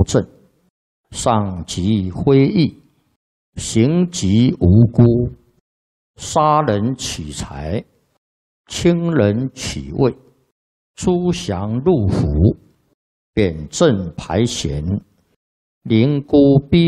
正，上极非义，行极无辜，杀人取财，轻人取位，出降入府，贬正排贤，凌孤逼